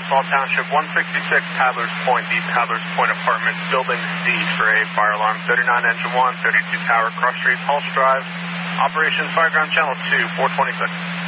Westfall Township, 166 Paddler's Point, the Paddler's Point Apartments, Building C for a fire alarm. 39 Engine 1, 32 Tower, Cross Street, Pulse Drive. Operations Fireground Channel 2, 426.